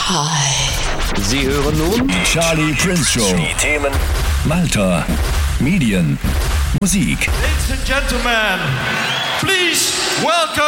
Sie hören nun die Charlie Prince Show. Die Themen Malta, Medien, Musik. Ladies and Gentlemen, please welcome